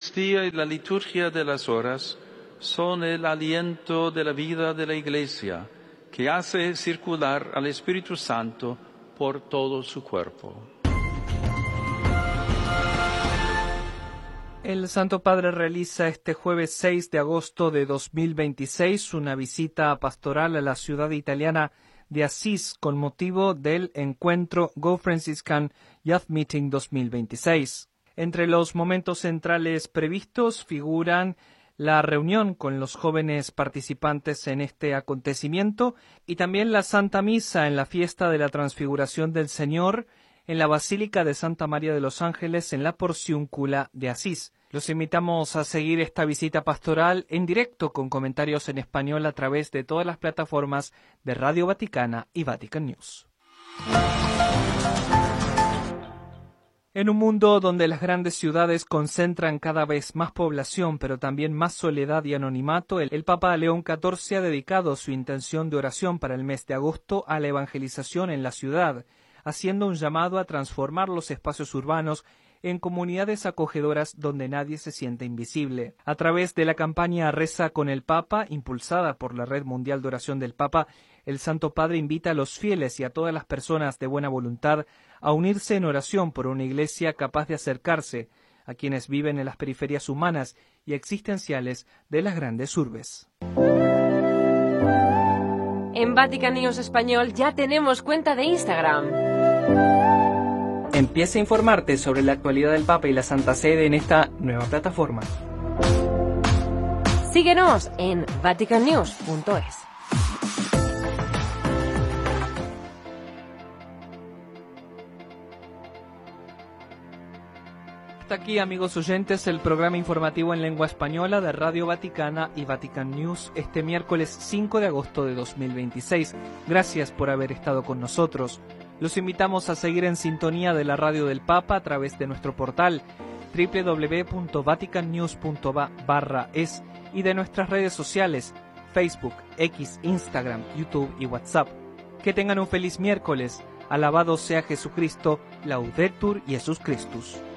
Eucaristía y la liturgia de las horas son el aliento de la vida de la Iglesia, que hace circular al Espíritu Santo por todo su cuerpo. El Santo Padre realiza este jueves 6 de agosto de 2026 una visita pastoral a la ciudad italiana de Asís con motivo del encuentro Go Franciscan Youth Meeting 2026. Entre los momentos centrales previstos figuran la reunión con los jóvenes participantes en este acontecimiento y también la Santa Misa en la fiesta de la Transfiguración del Señor en la Basílica de Santa María de los Ángeles en la Porciúncula de Asís. Los invitamos a seguir esta visita pastoral en directo con comentarios en español a través de todas las plataformas de Radio Vaticana y Vatican News. En un mundo donde las grandes ciudades concentran cada vez más población, pero también más soledad y anonimato, el Papa León XIV ha dedicado su intención de oración para el mes de agosto a la evangelización en la ciudad, haciendo un llamado a transformar los espacios urbanos en comunidades acogedoras donde nadie se siente invisible. A través de la campaña Reza con el Papa, impulsada por la Red Mundial de Oración del Papa, el Santo Padre invita a los fieles y a todas las personas de buena voluntad a unirse en oración por una iglesia capaz de acercarse a quienes viven en las periferias humanas y existenciales de las grandes urbes. En Vatican News Español ya tenemos cuenta de Instagram. Empieza a informarte sobre la actualidad del Papa y la Santa Sede en esta nueva plataforma. Síguenos en vaticannews.es. Hasta aquí, amigos oyentes, el programa informativo en lengua española de Radio Vaticana y Vatican News este miércoles 5 de agosto de 2026. Gracias por haber estado con nosotros. Los invitamos a seguir en sintonía de la Radio del Papa a través de nuestro portal www.vaticannews.va/es y de nuestras redes sociales Facebook, X, Instagram, YouTube y WhatsApp. Que tengan un feliz miércoles. Alabado sea Jesucristo. Laudetur Jesus Christus.